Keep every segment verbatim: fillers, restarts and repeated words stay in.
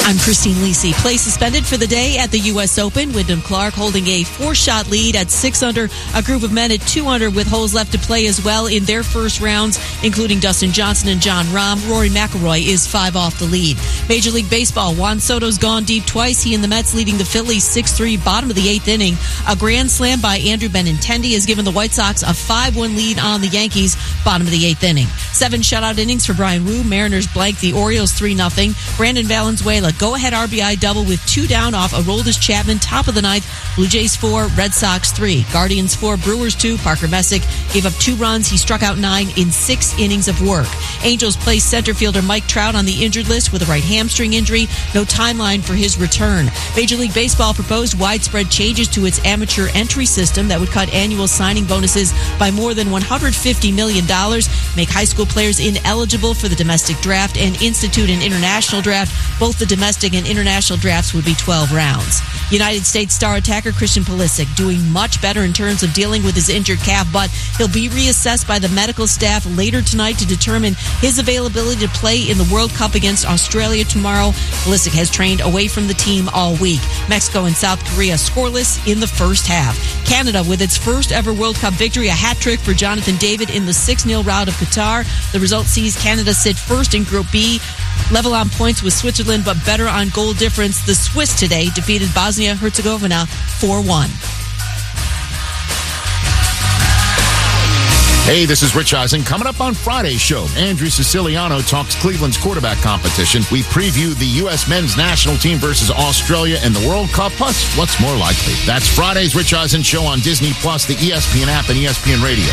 I'm Christine Lisi. Play suspended for the day at the U S Open. Wyndham Clark holding a four-shot lead at six under. A group of men at two under with holes left to play as well in their first rounds, including Dustin Johnson and Jon Rahm. Rory McIlroy is five off the lead. Major League Baseball. Juan Soto's gone deep twice. He and the Mets leading the Phillies six three, bottom of the eighth inning. A grand slam by Andrew Benintendi has given the White Sox a five one lead on the Yankees, bottom of the eighth inning. Seven shutout innings for Brian Wu. Mariners blank the Orioles three nothing. Brandon Valenzuela go-ahead R B I double with two down off Aroldis Chapman, top of the ninth. Blue Jays four, Red Sox three. Guardians four, Brewers two. Parker Messick gave up two runs. He struck out nine in six innings of work. Angels placed center fielder Mike Trout on the injured list with a right hamstring injury. No timeline for his return. Major League Baseball proposed widespread changes to its amateur entry system that would cut annual signing bonuses by more than one hundred fifty million dollars, make high school players ineligible for the domestic draft, and institute an international draft. Both the domestic and international drafts would be twelve rounds. United States star attacker Christian Pulisic doing much better in terms of dealing with his injured calf, but he'll be reassessed by the medical staff later tonight to determine his availability to play in the World Cup against Australia tomorrow. Pulisic has trained away from the team all week. Mexico and South Korea scoreless in the first half. Canada with its first ever World Cup victory, a hat trick for Jonathan David in the six nil rout of Qatar. The result sees Canada sit first in Group B, level on points with Switzerland, but better on goal difference. The Swiss today defeated Bosnia-Herzegovina four one. Hey, this is Rich Eisen. Coming up on Friday's show, Andrew Siciliano talks Cleveland's quarterback competition. We preview the U S men's national team versus Australia in the World Cup, plus what's more likely. That's Friday's Rich Eisen show on Disney Plus, the E S P N app, and E S P N Radio.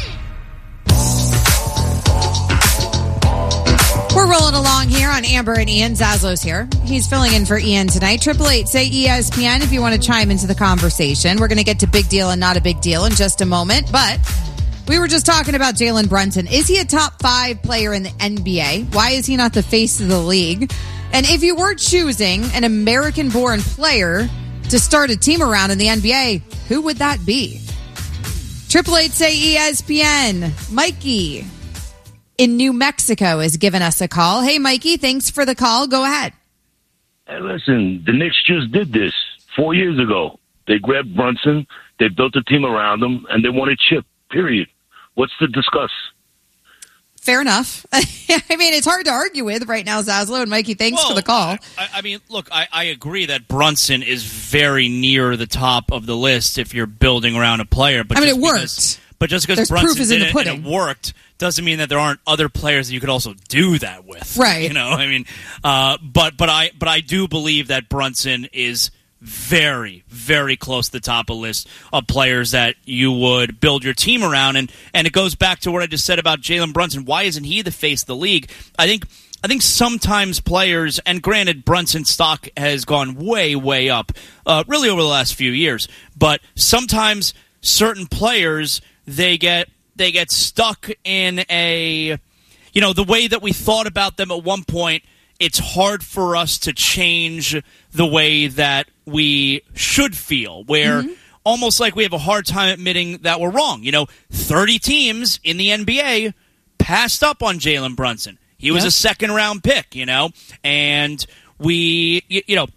We're rolling along here on Amber and Ian. Zaslo's here. He's filling in for Ian tonight. Triple eight, say E S P N if you want to chime into the conversation. We're going to get to big deal and not a big deal in just a moment, but we were just talking about Jalen Brunson. Is he a top five player in the N B A? Why is he not the face of the league? And if you were choosing an American-born player to start a team around in the N B A, who would that be? Triple eight, say E S P N. Mikey in New Mexico has given us a call. Hey, Mikey, thanks for the call. Go ahead. Hey, listen, the Knicks just did this four years ago. They grabbed Brunson, they built a team around him, and they won a chip, period. What's to discuss? Fair enough. I mean, it's hard to argue with right now, Zaslow. And Mikey, thanks well, for the call. I, I mean, look, I, I agree that Brunson is very near the top of the list if you're building around a player. But I mean, just it worked. Because, but just because There's Brunson proof is did in the it pudding. and it worked doesn't mean that there aren't other players that you could also do that with. Right. You know, I mean, uh, but but I but I do believe that Brunson is very, very close to the top of the list of players that you would build your team around. And, and it goes back to what I just said about Jalen Brunson. Why isn't he the face of the league? I think I think sometimes players, and granted, Brunson's stock has gone way, way up, uh, really over the last few years. But sometimes certain players, they get they get stuck in a, you know, the way that we thought about them at one point. It's hard for us to change the way that we should feel, where mm-hmm. almost like we have a hard time admitting that we're wrong. You know, thirty teams in the N B A passed up on Jalen Brunson. He was yep. a second-round pick, you know, and we, you know,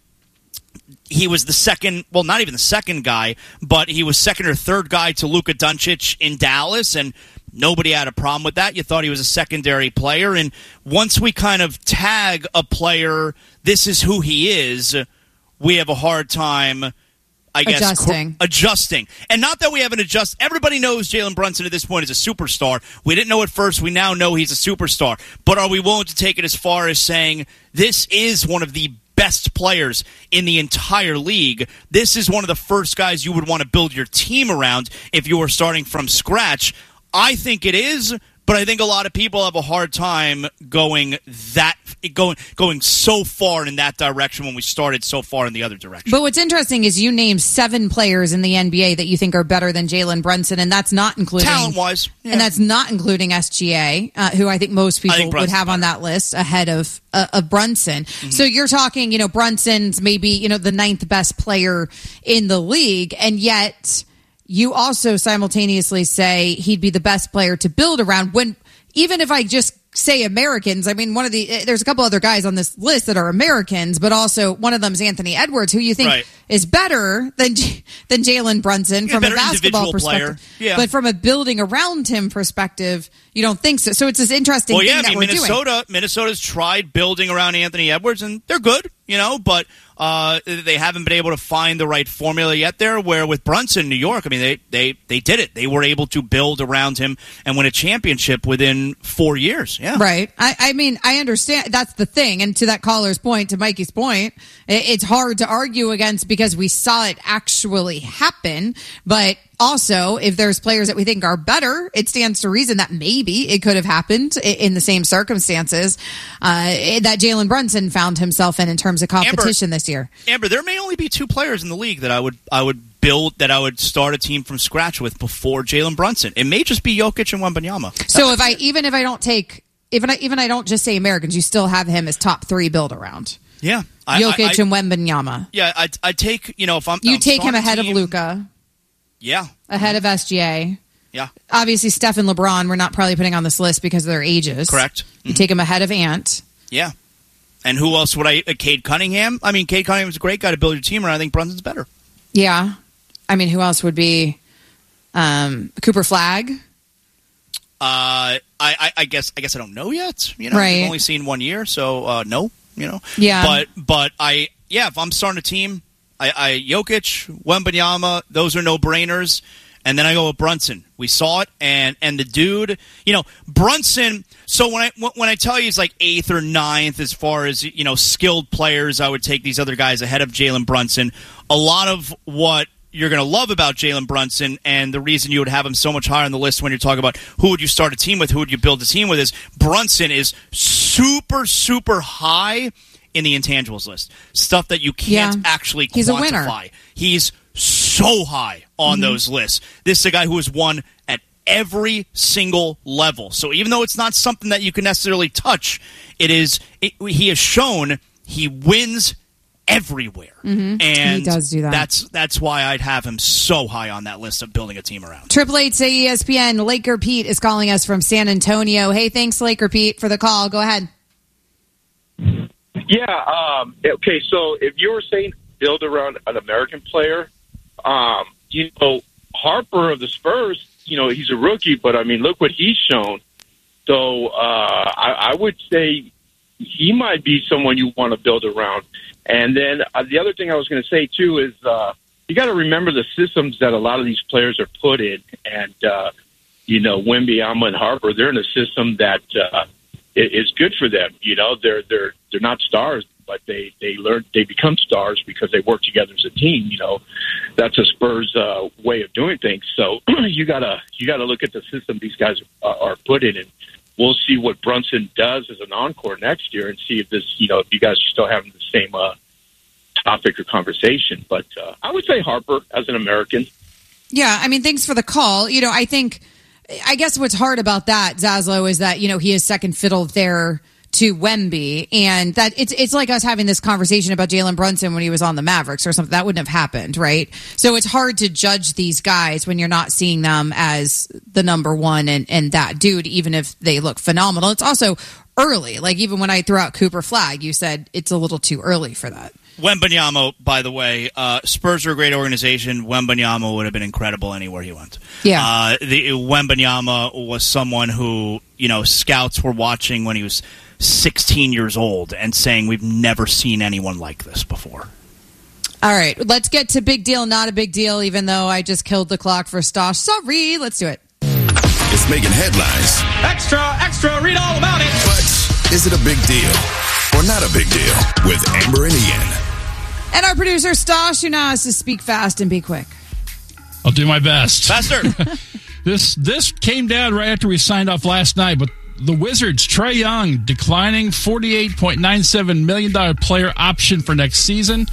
he was the second, well, not even the second guy, but he was second or third guy to Luka Doncic in Dallas, and nobody had a problem with that. You thought he was a secondary player. And once we kind of tag a player, this is who he is, we have a hard time, I guess, adjusting. Cr- adjusting. And not that we haven't adjusted. Everybody knows Jalen Brunson at this point is a superstar. We didn't know at first. We now know he's a superstar. But are we willing to take it as far as saying this is one of the best players in the entire league? This is one of the first guys you would want to build your team around if you were starting from scratch. I think it is, but I think a lot of people have a hard time going that going going so far in that direction when we started so far in the other direction. But what's interesting is you named seven players in the N B A that you think are better than Jalen Brunson, and that's not including talent-wise, yeah. and that's not including S G A, uh, who I think most people think would have on that list ahead of uh, of Brunson. Mm-hmm. So you're talking, you know, Brunson's maybe you know the ninth best player in the league, and yet you also simultaneously say he'd be the best player to build around when, even if I just say Americans. I mean, one of the there's a couple other guys on this list that are Americans, but also one of them is Anthony Edwards, who you think right. is better than than Jalen Brunson yeah, from a basketball perspective. Yeah. But from a building around him perspective, you don't think so. So it's this interesting well, thing yeah, that I mean, we're Minnesota, doing. Minnesota's tried building around Anthony Edwards, and they're good, you know, but uh, they haven't been able to find the right formula yet there, where with Brunson, New York, I mean, they, they, they did it. They were able to build around him and win a championship within four years. Yeah. Right. I, I mean, I understand. That's the thing. And to that caller's point, to Mikey's point, it, it's hard to argue against because we saw it actually happen. But also, if there's players that we think are better, it stands to reason that maybe it could have happened in the same circumstances uh, that Jalen Brunson found himself in in terms of competition Amber, this year. Amber, there may only be two players in the league that I would I would build, that I would start a team from scratch with before Jalen Brunson. It may just be Jokic and Wembanyama. So if I even if I don't take even I, even I don't just say Americans, you still have him as top three build around. Yeah, I, Jokic I, I, and Wembanyama. Yeah, I I take you know if I'm you I'm take him ahead team, of Luka. Yeah, ahead of S G A. Yeah, obviously Steph and LeBron we're not probably putting on this list because of their ages. Correct. You mm-hmm. take him ahead of Ant. Yeah. And who else would I? Uh, Cade Cunningham. I mean, Cade Cunningham's a great guy to build your team around. I think Brunson's better. Yeah, I mean, who else would be um, Cooper Flagg? Uh, I, I, I guess I guess I don't know yet. You know, right. I've only seen one year, so uh, no. You know. Yeah. But but I yeah, if I'm starting a team, I, I Jokic, Wembanyama, those are no brainers. And then I go with Brunson. We saw it, and, and the dude, you know, Brunson. So when I when I tell you he's like eighth or ninth as far as, you know, skilled players, I would take these other guys ahead of Jalen Brunson. A lot of what you're going to love about Jalen Brunson, and the reason you would have him so much higher on the list when you're talking about who would you start a team with, who would you build a team with, is Brunson is super, super high in the intangibles list. Stuff that you can't yeah. actually He's quantify. a winner. He's so high on mm-hmm. those lists. This is a guy who has won at every single level. So even though it's not something that you can necessarily touch, it is. It, he has shown he wins everywhere, mm-hmm. and he does do that. That's that's why I'd have him so high on that list of building a team around. Triple eight say E S P N. Laker Pete is calling us from San Antonio. Hey, thanks, Laker Pete, for the call. Go ahead. Yeah. Um, okay. So if you were saying build around an American player. Um, you know, Harper of the Spurs, you know, he's a rookie, but I mean, look what he's shown. So uh, I, I would say he might be someone you want to build around. And then uh, the other thing I was going to say, too, is uh, you got to remember the systems that a lot of these players are put in. And, uh, you know, Wembanyama and Harper, they're in a system that uh, is good for them. You know, they're they're they're not stars, but they, they learn they become stars because they work together as a team. You know, that's a Spurs uh, way of doing things. So you gotta you gotta look at the system these guys are, are put in, and we'll see what Brunson does as an encore next year, and see if this you know if you guys are still having the same uh, topic or conversation. But uh, I would say Harper as an American. Yeah, I mean, thanks for the call. You know, I think I guess what's hard about that, Zaslow, is that you know he is second fiddle there to Wemby, and that it's it's like us having this conversation about Jalen Brunson when he was on the Mavericks or something. That wouldn't have happened, right? So it's hard to judge these guys when you're not seeing them as the number one and, and that dude, even if they look phenomenal. It's also early. Like even when I threw out Cooper Flagg, you said it's a little too early for that. Wembanyama, by the way, uh, Spurs are a great organization. Wembanyama would have been incredible anywhere he went. Yeah. Uh, the Wembanyama was someone who, you know, scouts were watching when he was sixteen years old and saying, we've never seen anyone like this before. All right, let's get to big deal, not a big deal, even though I just killed the clock for Stosh. Sorry, let's do it. It's making headlines. Extra, extra, read all about it. But is it a big deal or not a big deal with Amber and Ian? And our producer, Stosh, who now has to speak fast and be quick. I'll do my best. Faster. this this came down right after we signed off last night, but the Wizards, Trae Young, declining forty-eight point nine seven million dollars player option for next season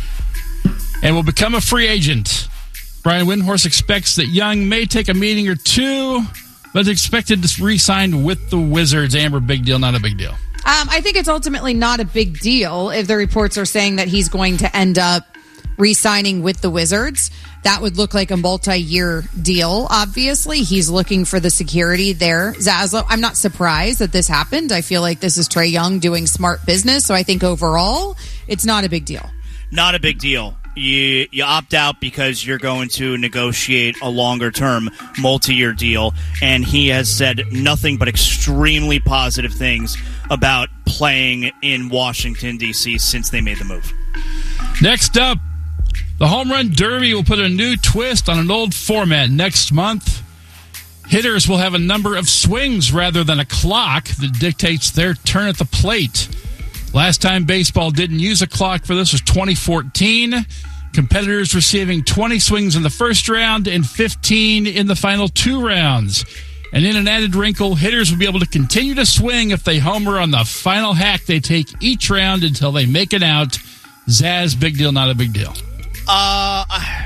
and will become a free agent. Brian Windhorst expects that Young may take a meeting or two, but is expected to re-sign with the Wizards. Amber, big deal, not a big deal? Um, I think it's ultimately not a big deal if the reports are saying that he's going to end up re-signing with the Wizards. That would look like a multi-year deal, obviously. He's looking for the security there. Zaslow, I'm not surprised that this happened. I feel like this is Trae Young doing smart business, so I think overall, it's not a big deal. Not a big deal. You you opt out because you're going to negotiate a longer-term, multi-year deal, and he has said nothing but extremely positive things about playing in Washington, D C since they made the move. Next up, the Home Run Derby will put a new twist on an old format next month. Hitters will have a number of swings rather than a clock that dictates their turn at the plate. Last time baseball didn't use a clock for this was twenty fourteen. Competitors receiving twenty swings in the first round and fifteen in the final two rounds. And in an added wrinkle, hitters will be able to continue to swing if they homer on the final hack they take each round until they make it out. Zaz, big deal, not a big deal? Uh, I,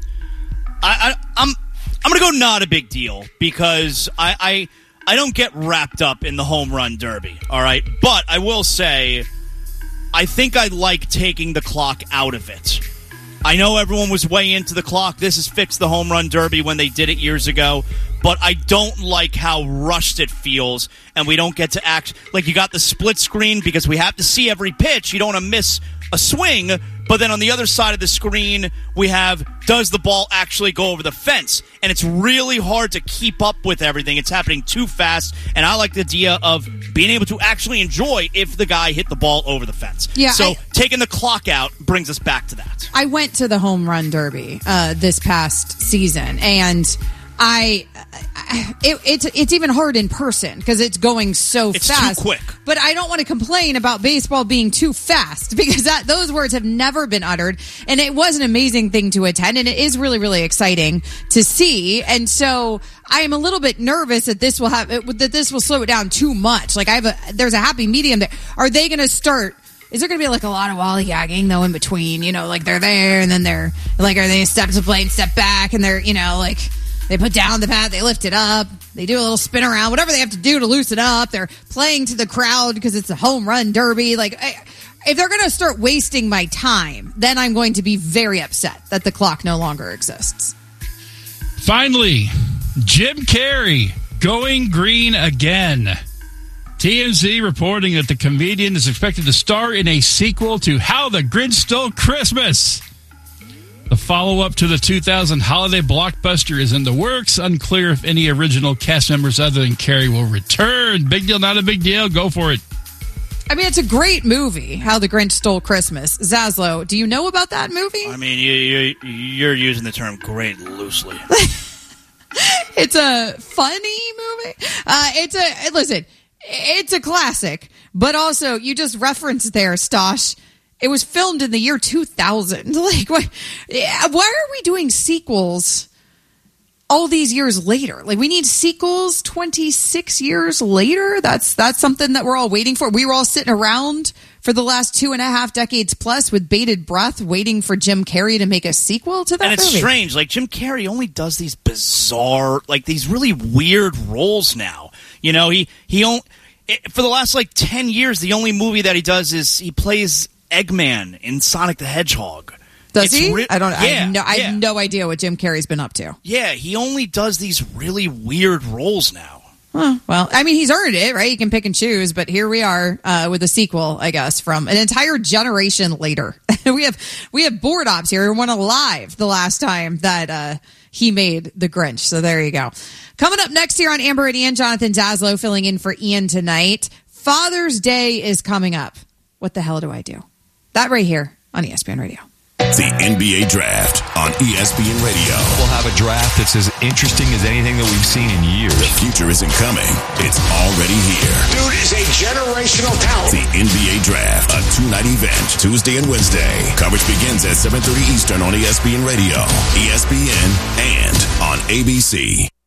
I, I'm, I'm gonna go not a big deal because I, I, I don't get wrapped up in the home run derby. All right, but I will say, I think I like taking the clock out of it. I know everyone was way into the clock. This has fixed the home run derby when they did it years ago, but I don't like how rushed it feels, and we don't get to act like you got the split screen because we have to see every pitch. You don't want to miss a swing, but then on the other side of the screen, we have, does the ball actually go over the fence? And it's really hard to keep up with everything. It's happening too fast, and I like the idea of being able to actually enjoy if the guy hit the ball over the fence. Yeah, so I, taking the clock out brings us back to that. I went to the home run derby uh, this past season, and I, I it, it's it's even hard in person because it's going so it's fast. It's too quick. But I don't want to complain about baseball being too fast because that those words have never been uttered. And it was an amazing thing to attend, and it is really, really exciting to see. And so I am a little bit nervous that this will have that this will slow it down too much. Like I have a there's a happy medium there. Are they going to start? Is there going to be like a lot of lollygagging though in between? You know, like they're there and then they're like, are they step to the plate and step back and they're you know like. They put down the bat, they lift it up, they do a little spin around, whatever they have to do to loosen up. They're playing to the crowd because it's a home run derby. Like, I, if they're going to start wasting my time, then I'm going to be very upset that the clock no longer exists. Finally, Jim Carrey going green again. T M Z reporting that the comedian is expected to star in a sequel to How the Grinch Stole Christmas. The follow-up to the two thousand holiday blockbuster is in the works. Unclear if any original cast members other than Carrey will return. Big deal, not a big deal. Go for it. I mean, it's a great movie, How the Grinch Stole Christmas. Zaslow, do you know about that movie? I mean, you, you, you're using the term great loosely. It's a funny movie. Uh, it's a, listen, it's a classic. But also, you just referenced there, Stosh, it was filmed in the year two thousand. Like, why, why are we doing sequels all these years later? Like, we need sequels twenty-six years later? That's that's something that we're all waiting for. We were all sitting around for the last two and a half decades plus with bated breath waiting for Jim Carrey to make a sequel to that movie. And it's movie. strange. Like, Jim Carrey only does these bizarre, like, these really weird roles now. You know, he, he only, for the last, like, ten years, the only movie that he does is he plays Eggman in Sonic the Hedgehog. Does it's he? Re- I don't. Yeah, I, have no, I yeah. have no idea what Jim Carrey's been up to. Yeah, he only does these really weird roles now. Huh, well, I mean, he's earned it, right? He can pick and choose, but here we are uh, with a sequel, I guess, from an entire generation later. we have we have board ops here who went alive the last time that uh, he made The Grinch. So there you go. Coming up next here on Amber and Ian, Jonathan Zaslow filling in for Ian tonight. Father's Day is coming up. What the hell do I do? That right here on E S P N Radio. The N B A Draft on E S P N Radio. We'll have a draft that's as interesting as anything that we've seen in years. The future isn't coming. It's already here. Dude is a generational talent. The N B A Draft, a two-night event, Tuesday and Wednesday. Coverage begins at seven thirty Eastern on E S P N Radio, E S P N, and on A B C.